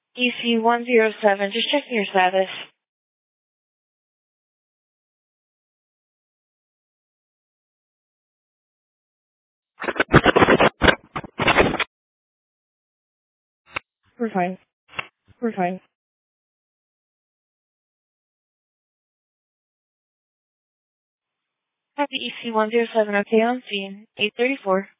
EC107, just checking your status. We're fine. We're fine. Happy EC107, okay, on scene. 834.